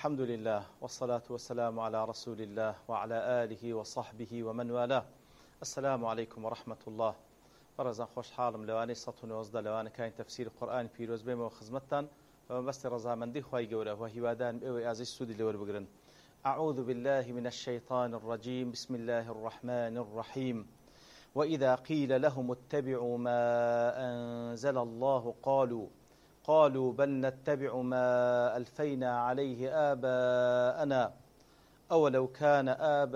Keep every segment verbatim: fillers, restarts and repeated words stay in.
الحمد لله والصلاة والسلام على رسول الله وعلى آله وصحبه ومن والاه. السلام عليكم ورحمة الله. برزان خوش حالم لواني سطح نوزده لواني كاين تفسير القرآن في روز بيم وخزمتان ومبست رزامندي خواهي قوله وهيوادان بأوي أزي السودي اللي وربقرن. أعوذ بالله من الشيطان الرجيم. بسم الله الرحمن الرحيم. وإذا قيل لهم اتبعوا ما أنزل الله قالوا قالوا بل نتبع ما ألفينا عليه آباءنا أولو كان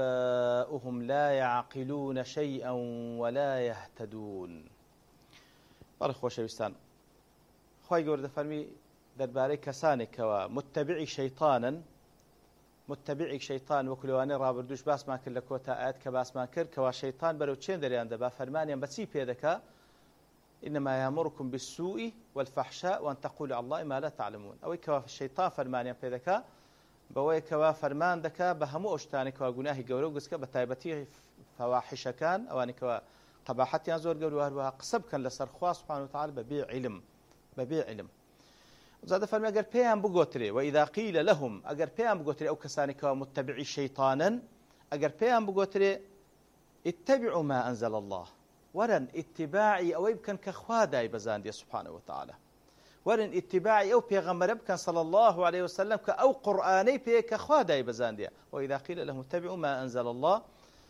آباؤهم لا يعقلون شيئا ولا يهتدون. بارك خوشويستان خواهي قورد فرمي درباري كسانك ومتبعي شيطانا متبعي شيطان وكلواني رابردوش باس ما كل كوتا آيات كباس ما كر كوا شيطان برو تشين دريان دبا فرمانيا بسي بيدكا إنما يأمركم بالسوء والفحشاء وأن تقولوا على الله ما لا تعلمون. أو كوا الشيطان فرمانيا بيدكا بوي كوا فرمان دكا بهمو أشتاني كوا جناهي جورو جسكا بتايبتي فواحش كان أو أن كوا قباحتي أزور جورو هربها قصب كان لسر خوا سبحانه وتعالى ببيع علم ببيع علم. زاد فرمي أجر بيان بقوتري وإذا قيل لهم أجر بيان بقوتري أو كساني كوا متبعي شيطانا أجر بيان بقوتري اتبعوا ما أنزل الله ورن اتباعي أو يمكن كخواداي بزاندي سبحانه وتعالى ورن اتباعي أو بيغمر بكن صلى الله عليه وسلم كأو قرآني بي كخواداي بزاندي. وإذا قيل لهم اتبعوا ما أنزل الله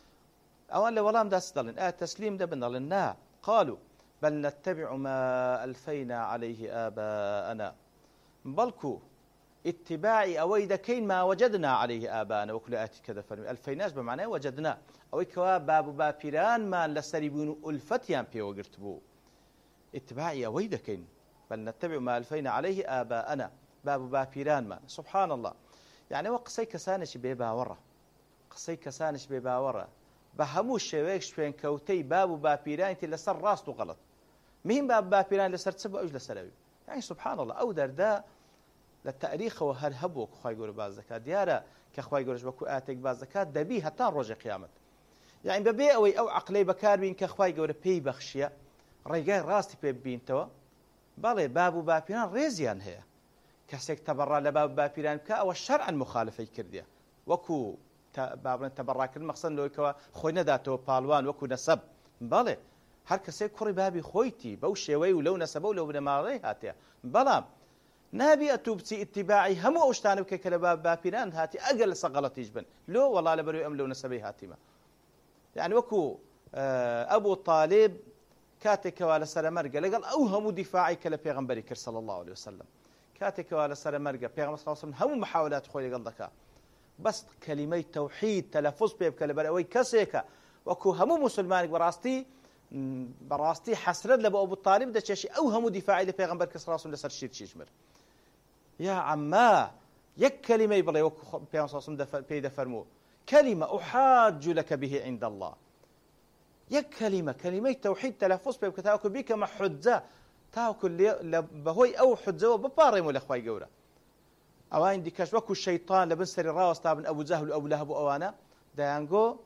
أولا لولام داس دلن آه تسليم دبن لنا قالوا بل نتبع ما ألفينا عليه آباءنا بلكو اتباعي أويدا كين ما وجدنا عليه آباءنا وكل آتي كذا فرمي ألفيناش بمعنى وجدنا أو كوا باب بابيران ما لسريبون ألفتيان بي وقرتبو اتباعي أويدا كين بل نتبع ما ألفينا عليه آباءنا باب بابيران ما سبحان الله. يعني وقصي كسانش بيبا ورا قصي كسانش بيبا ورا بهموش شويكش بين كوتي باب بابيران لسر راسته غلط مهم باب بابيران لسر تسبق أجل سلبي. يعني سبحان الله أو دردا للتاريخ وهرهبوك خواهي يقول بعض زكاة ديارة كخواهي يقولش بكو آتك بعض زكاة دبي حتى رجع قيامت. يعني ببيع أو أو عقلي بكار بين كخواهي يقول بي بخشية رجال راستي بي بين توا بالي باب بابيران ريزيان هي كسيك تبرع لباب بابيران كا أو الشرع المخالف يكرديه وكو باب تبرع كل مقصد لو كوا خوينا داتو بالوان وكو نسب بالي هر كسيك كوري بابي خويتي بوشي وي ولو نسبو لو بنماري هاتيا بلام نابي أتوبتي اتباعي همو أوشتانو ككلباب بابيران هاتي أقل صغلط يجبن لو والله لبرو أم لو نسبي هاتي ما. يعني وكو أبو طالب كاتك ولا سر مرقة لقال أوهم دفاعي كلا بيغمبري كر صلى الله عليه وسلم كاتك ولا سر مرقة بيغمبر صلى الله عليه وسلم هم محاولات خوي قال ذكاء بس كلمة توحيد تلفظ بيب كلبر أوي كسيكا وكو هم مسلمان براستي براستي حسرد لبو أبو طالب ده شيء أوهم دفاعي لبيغمبر كر صلى الله عليه وسلم لسر شيء شيء يا عما يك كلمة يبغى يوك بيان صاصم دفر بيد فرمو كلمة أحاج لك به عند الله يك كلمة كلمة توحيد تلفظ بيك تاكل بيك مع حجة تاكل لبهوي أو حجة وببارم ولا خوي جورا أو عندي كشوك الشيطان لبنسر الراس تابن أبو جهل أو لهب أوانا ديانجو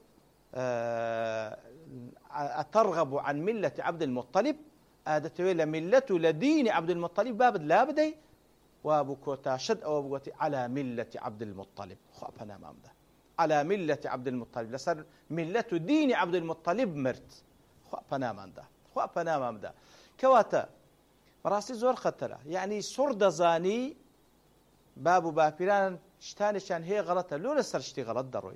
أه أترغب عن ملة عبد المطلب آدتوي لملة لدين عبد المطلب بابد لا بدي وابو كوتا شد او ابو على مله عبد المطلب خابنا مامده على مله عبد المطلب لسر مله دين عبد المطلب مرت خابنا مامده خابنا مامده كواتا راسي زور خطره يعني سرد زاني باب بابيران شتاني شان هي غلطه لو لسر شتي غلط دروي